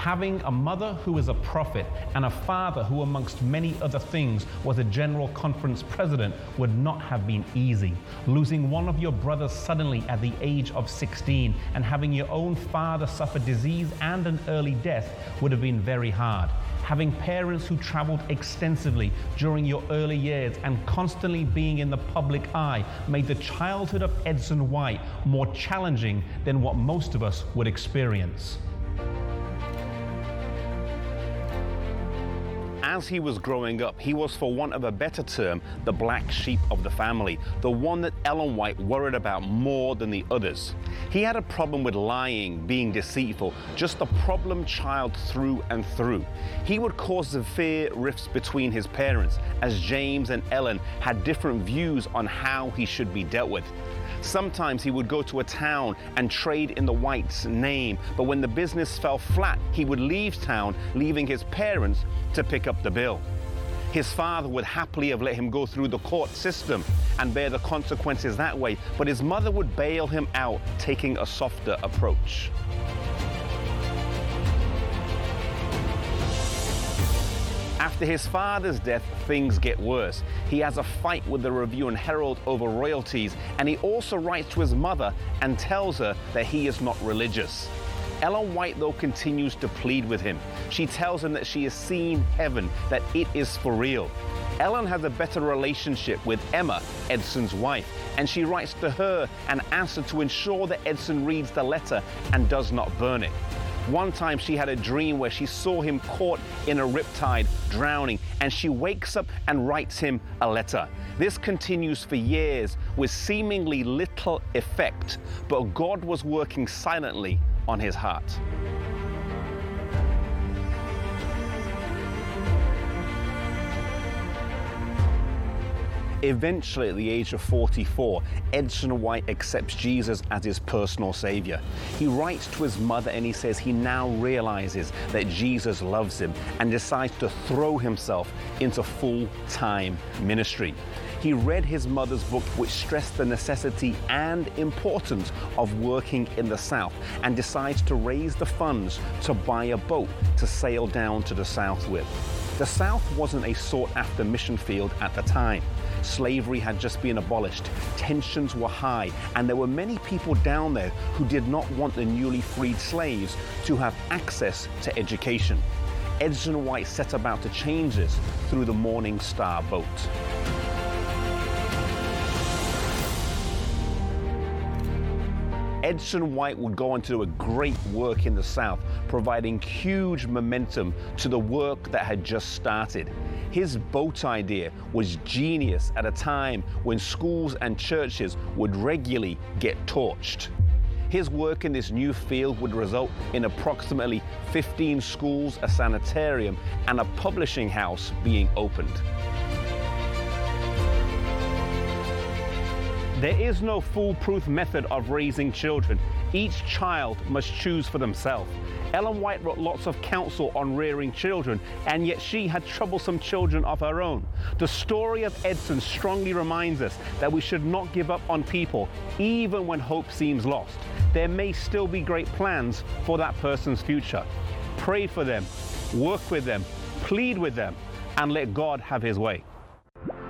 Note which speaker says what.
Speaker 1: Having a mother who is a prophet and a father who, amongst many other things, was a General Conference president would not have been easy. Losing one of your brothers suddenly at the age of 16 and having your own father suffer disease and an early death would have been very hard. Having parents who traveled extensively during your early years and constantly being in the public eye made the childhood of Edson White more challenging than what most of us would experience. As he was growing up, he was, for want of a better term, the black sheep of the family, the one that Ellen White worried about more than the others. He had a problem with lying, being deceitful, just a problem child through and through. He would cause severe rifts between his parents, as James and Ellen had different views on how he should be dealt with. Sometimes he would go to a town and trade in the White's name, but when the business fell flat, he would leave town, leaving his parents to pick up the bill. His father would happily have let him go through the court system and bear the consequences that way, but his mother would bail him out, taking a softer approach. After his father's death, things get worse. He has a fight with the Review and Herald over royalties, and he also writes to his mother and tells her that he is not religious. Ellen White, though, continues to plead with him. She tells him that she has seen heaven, that it is for real. Ellen has a better relationship with Emma, Edson's wife, and she writes to her and asks her to ensure that Edson reads the letter and does not burn it. One time she had a dream where she saw him caught in a riptide, drowning, and she wakes up and writes him a letter. This continues for years with seemingly little effect, but God was working silently on his heart. Eventually, at the age of 44, Edson White accepts Jesus as his personal savior. He writes to his mother and he says he now realizes that Jesus loves him and decides to throw himself into full-time ministry. He read his mother's book, which stressed the necessity and importance of working in the South, and decides to raise the funds to buy a boat to sail down to the South with. The South wasn't a sought-after mission field at the time. Slavery had just been abolished, tensions were high, and there were many people down there who did not want the newly freed slaves to have access to education. Edson White set about to change this through the Morning Star boat. Edson White would go on to do a great work in the South, providing huge momentum to the work that had just started. His boat idea was genius at a time when schools and churches would regularly get torched. His work in this new field would result in approximately 15 schools, a sanitarium, and a publishing house being opened. There is no foolproof method of raising children. Each child must choose for themselves. Ellen White wrote lots of counsel on rearing children, and yet she had troublesome children of her own. The story of Edson strongly reminds us that we should not give up on people, even when hope seems lost. There may still be great plans for that person's future. Pray for them, work with them, plead with them, and let God have his way.